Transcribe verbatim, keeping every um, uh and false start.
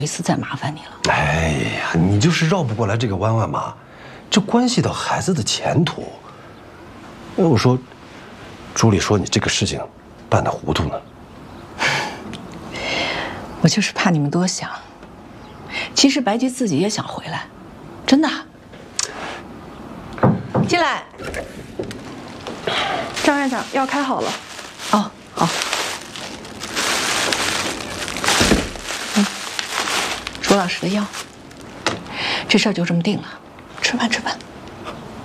一次再麻烦你了。 哎呀，你就是绕不过来这个弯弯嘛，这关系到孩子的前途。那我说，朱莉说你这个事情办得糊涂呢。 我就是怕你们多想。其实白菊自己也想回来，真的。进来， 张院长，药开好了。 哦，好。嗯，楚老师的药，这事儿就这么定了。吃饭，吃饭。